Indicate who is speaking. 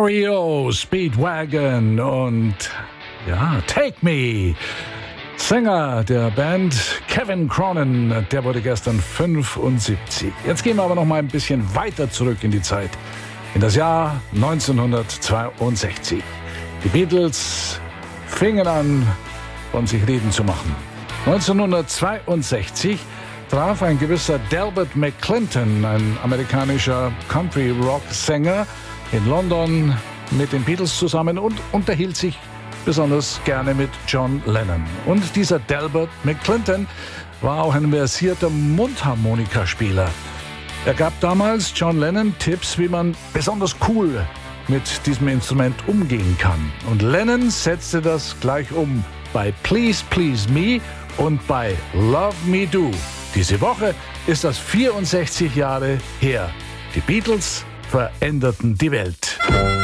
Speaker 1: REO, Speedwagon und ja, Take Me. Sänger der Band Kevin Cronin, der wurde gestern 75. Jetzt gehen wir aber noch mal ein bisschen weiter zurück in die Zeit, in das Jahr 1962. Die Beatles fingen an, von sich reden zu machen. 1962 traf ein gewisser Delbert McClinton, ein amerikanischer Country-Rock-Sänger, in London mit den Beatles zusammen und unterhielt sich besonders gerne mit John Lennon. Und dieser Delbert McClinton war auch ein versierter Mundharmonikaspieler. Er gab damals John Lennon Tipps, wie man besonders cool mit diesem Instrument umgehen kann. Und Lennon setzte das gleich um bei Please Please Me und bei Love Me Do. Diese Woche ist das 64 Jahre her. Die Beatles veränderten die Welt.